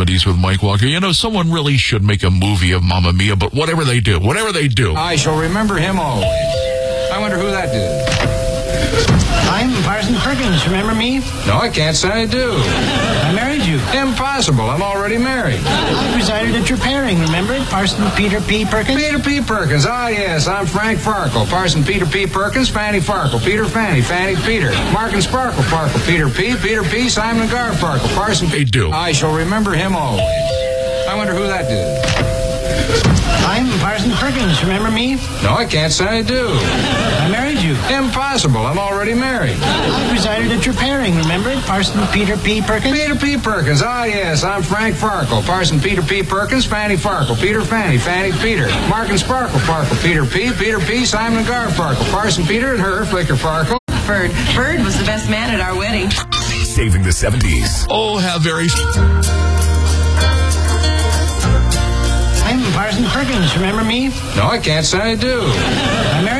70s with Mike Walker. You know, someone really should make a movie of Mamma Mia, but whatever they do, I shall remember him always. I wonder who that did. I'm Parson Perkins. Remember me? No, I can't say I do. I married you. Impossible. I'm already married. I resided at your pairing, remember? Parson Peter P. Perkins? Peter P. Perkins. Ah, yes. I'm Frank Farkle. Parson Peter P. Perkins, Fanny Farkle. Peter Fanny, Fanny Peter. Mark and Sparkle Farkle. Peter P. Simon Gar Farkle. Parson. They do. I shall remember him always. I wonder who that did. I'm Parson Perkins. Remember me? No, I can't say I do. I married you. Impossible. I'm already married. I resided at your pairing, remember? Parson Peter P. Perkins? Peter P. Perkins. Ah, yes. I'm Frank Farkle. Parson Peter P. Perkins, Fanny Farkle. Peter Fanny, Fanny Peter. Mark and Sparkle Farkle. Peter P. Simon Gar Farkle. Parson Peter and her, Flicker Farkle. Bird was the best man at our wedding. Saving the 70s. Oh, how very... I'm Parson Perkins. Remember me? No, I can't say I do. I married